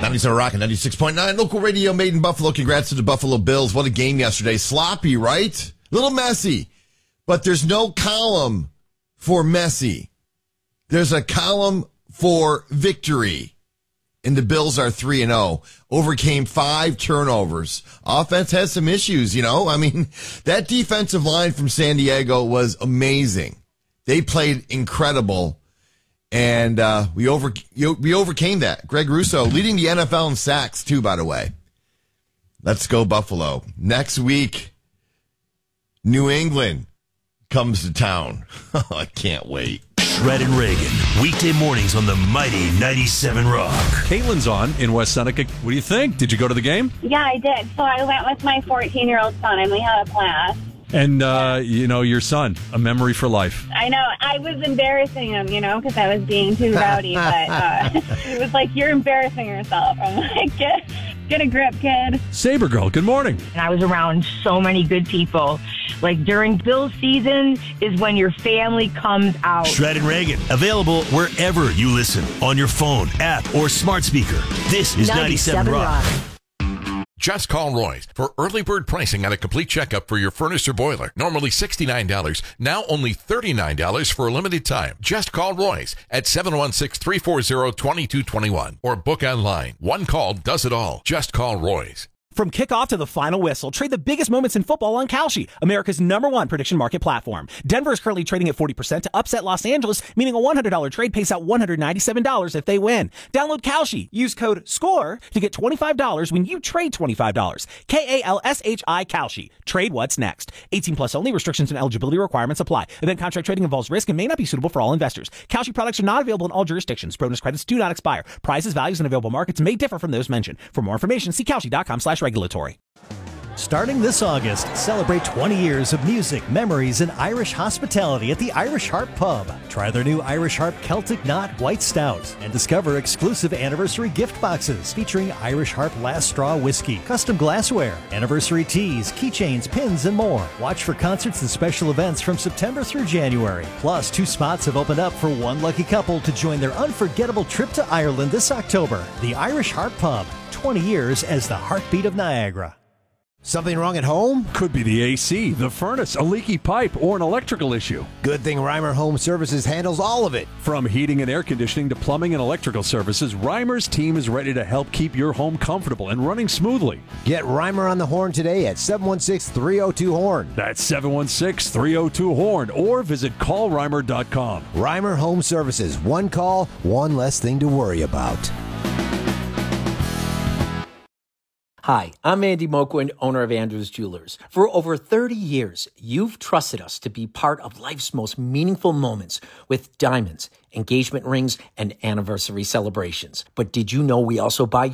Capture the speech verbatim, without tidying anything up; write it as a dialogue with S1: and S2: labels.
S1: ninety-seven Rock and ninety-six point nine. Local radio made in Buffalo. Congrats to the Buffalo Bills. What a game yesterday. Sloppy, right? A little messy. But there's no column for messy. There's a column for victory. And the Bills are three and oh. Overcame five turnovers. Offense has some issues, you know. I mean, that defensive line from San Diego was amazing. They played incredible. And uh, we over we overcame that. Greg Russo leading the N F L in sacks, too, by the way. Let's go Buffalo. Next week, New England comes to town. I can't wait.
S2: Shred and Reagan, weekday mornings on the mighty ninety-seven Rock.
S3: Caitlin's on in West Seneca. What do you think? Did you go to the game?
S4: Yeah, I did. So I went with my fourteen-year-old son, and we had a blast.
S3: And, uh, you know, your son, a memory for life.
S4: I know. I was embarrassing him, you know, because I was being too rowdy. But uh, it was like, you're embarrassing yourself. I'm like, get, get a grip, kid.
S3: Saber Girl, good morning.
S5: And I was around so many good people. Like, during Bill's season is when your family comes out.
S2: Shred and Reagan, available wherever you listen, on your phone, app, or smart speaker. This is ninety-seven Rock.
S6: Just call Roy's for early bird pricing on a complete checkup for your furnace or boiler. Normally sixty-nine dollars, now only thirty-nine dollars for a limited time. Just call Roy's at seven one six, three four zero, two two two one or book online. One call does it all. Just call Roy's.
S7: From kickoff to the final whistle, trade the biggest moments in football on Kalshi, America's number one prediction market platform. Denver is currently trading at forty percent to upset Los Angeles, meaning a one hundred dollars trade pays out one hundred ninety-seven dollars if they win. Download Kalshi. Use code SCORE to get twenty-five dollars when you trade twenty-five dollars. K A L S H I Kalshi. Trade what's next. eighteen plus only. Restrictions and eligibility requirements apply. Event contract trading involves risk and may not be suitable for all investors. Kalshi products are not available in all jurisdictions. Bonus credits do not expire. Prices, values, and available markets may differ from those mentioned. For more information, see Kalshi.com slash regulatory.
S8: Starting this August, celebrate twenty years of music, memories, and Irish hospitality at the Irish Harp Pub. Try their new Irish Harp Celtic Knot White Stout and discover exclusive anniversary gift boxes featuring Irish Harp Last Straw Whiskey, custom glassware, anniversary teas, keychains, pins, and more. Watch for concerts and special events from September through January. Plus, two spots have opened up for one lucky couple to join their unforgettable trip to Ireland this October. The Irish Harp Pub, twenty years as the heartbeat of Niagara.
S9: Something wrong at home?
S3: Could be the A C, the furnace, a leaky pipe, or an electrical issue.
S9: Good thing Reimer Home Services handles all of it.
S3: From heating and air conditioning to plumbing and electrical services, Reimer's team is ready to help keep your home comfortable and running smoothly.
S9: Get Reimer on the horn today at seven one six, three oh two, horn.
S3: That's seven one six, three oh two, horn, or visit call reimer dot com.
S9: Reimer Home Services. One call, one less thing to worry about.
S10: Hi, I'm Andy Moquin, owner of Andrews Jewelers. For over thirty years, you've trusted us to be part of life's most meaningful moments with diamonds, engagement rings, and anniversary celebrations. But did you know we also buy